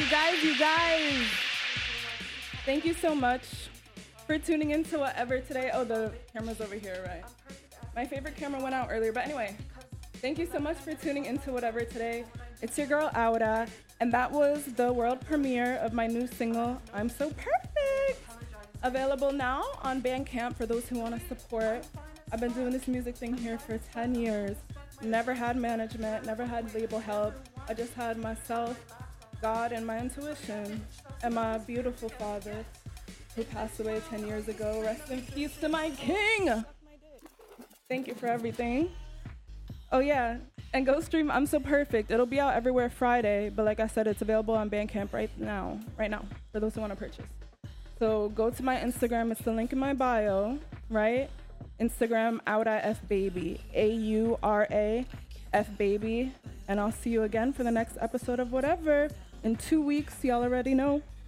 You guys. Thank you so much for tuning in to whatever today. Oh, the camera's over here, right? My favorite camera went out earlier, but anyway, thank you so much for tuning into whatever today. It's your girl Aura, and that was the world premiere of my new single, I'm So Perfect. Available now on Bandcamp for those who want to support. I've been doing this music thing here for 10 years. Never had management, never had label help. I just had myself, God, and my intuition, and my beautiful father who passed away 10 years ago. Rest in peace to my king. Thank you for everything. Oh yeah, and go stream I'm So Perfect. It'll be out everywhere Friday, but like I said, it's available on Bandcamp right now, for those who want to purchase. So go to my Instagram, it's the link in my bio, right? Instagram, AuraFBaby, AuraFBaby, and I'll see you again for the next episode of whatever. In 2 weeks, y'all already know.